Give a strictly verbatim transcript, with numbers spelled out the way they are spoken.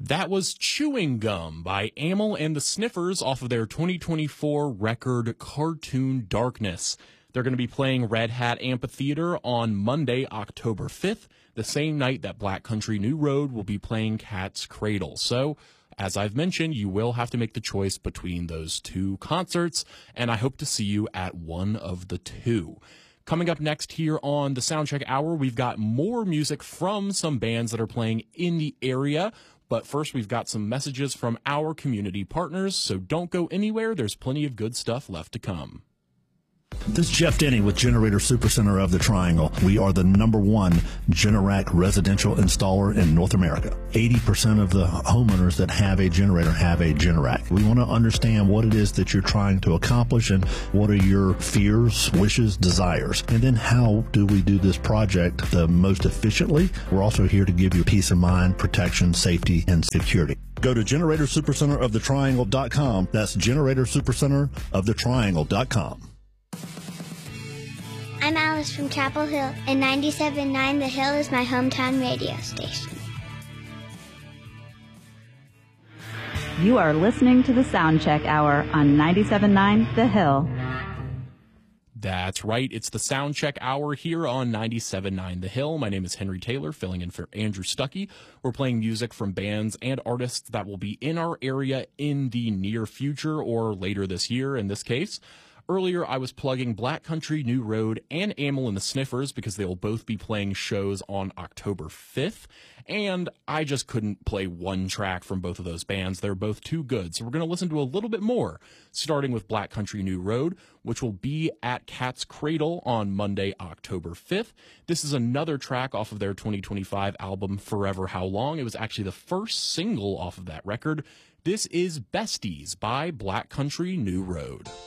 That was Chewing Gum by Amyl and the Sniffers off of their twenty twenty-four record Cartoon Darkness. They're going to be playing Red Hat Amphitheater on Monday, October fifth, the same night that Black Country New Road will be playing Cat's Cradle. So, as I've mentioned, you will have to make the choice between those two concerts, and I hope to see you at one of the two. Coming up next here on the Soundcheck Hour, we've got more music from some bands that are playing in the area. But first, we've got some messages from our community partners, so don't go anywhere. There's plenty of good stuff left to come. This is Jeff Denny with Generator Supercenter of the Triangle. We are the number one Generac residential installer in North America. eighty percent of the homeowners that have a generator have a Generac. We want to understand what it is that you're trying to accomplish and what are your fears, wishes, desires. And then how do we do this project the most efficiently? We're also here to give you peace of mind, protection, safety, and security. Go to generator supercenter of the triangle dot com. That's generator supercenter of the triangle dot com. I'm Alice from Chapel Hill, and ninety-seven point nine The Hill is my hometown radio station. You are listening to the Soundcheck Hour on ninety-seven point nine The Hill. That's right. It's the Soundcheck Hour here on ninety-seven point nine The Hill. My name is Henry Taylor, filling in for Andrew Stuckey. We're playing music from bands and artists that will be in our area in the near future or later this year in this case. Earlier, I was plugging Black Country New Road and Amyl and the Sniffers because they will both be playing shows on October fifth, and I just couldn't play one track from both of those bands. They're both too good, so we're going to listen to a little bit more, starting with Black Country New Road, which will be at Cat's Cradle on Monday, October fifth. This is another track off of their twenty twenty-five album, Forever How Long. It was actually the first single off of that record. This is Besties by Black Country New Road.